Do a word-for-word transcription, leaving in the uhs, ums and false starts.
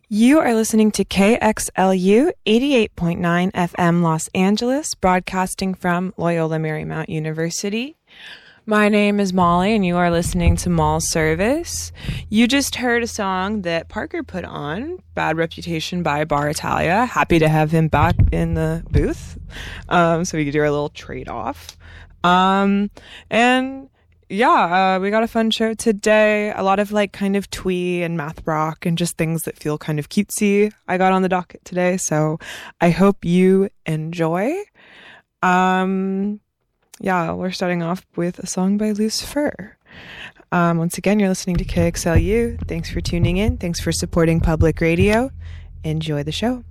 You are listening to K X L U eighty-eight point nine F M Los Angeles, broadcasting from Loyola Marymount University. My name is Molly, and you are listening to Mall Service. You just heard a song that Parker put on, Bad Reputation by Bar Italia. Happy to have him back in the booth, um, so we could do our little trade-off. Um, and... Yeah, uh, we got a fun show today. A lot of like kind of twee and math rock and just things that feel kind of cutesy I got on the docket today. So I hope you enjoy. Um, yeah, we're starting off with a song by Loose Fur. Um, once again, you're listening to K X L U. Thanks for tuning in. Thanks for supporting public radio. Enjoy the show.